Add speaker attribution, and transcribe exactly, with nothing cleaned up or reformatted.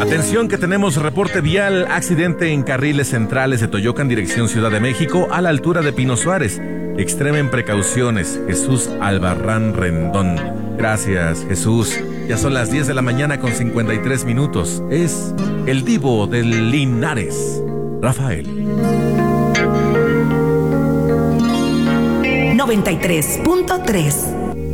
Speaker 1: Atención que tenemos reporte vial, accidente en carriles centrales de Toyocan, dirección Ciudad de México, a la altura de Pino Suárez. Extremen precauciones. Jesús Albarrán Rendón. Gracias, Jesús. Ya son las diez de la mañana con cincuenta y tres minutos. Es el Divo del Linares, Rafael.
Speaker 2: noventa y tres punto tres